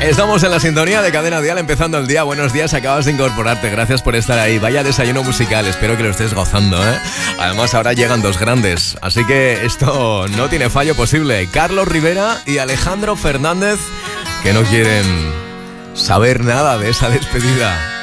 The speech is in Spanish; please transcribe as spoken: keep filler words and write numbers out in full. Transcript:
Estamos en la sintonía de Cadena Dial, empezando el día. Buenos días, acabas de incorporarte. Gracias por estar ahí. Vaya desayuno musical, espero que lo estés gozando, ¿eh? Además, ahora llegan dos grandes, así que esto no tiene fallo posible. Carlos Rivera y Alejandro Fernández, que no quieren saber nada de esa despedida.